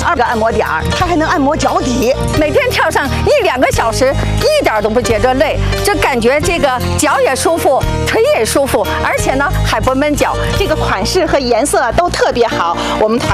2个按摩点儿，它还能按摩脚底。 每天跳上1-2个小时，一点都不觉着累，这感觉这个脚也舒服，腿也舒服，而且呢还不闷脚。 这个款式和颜色都特别好，我们团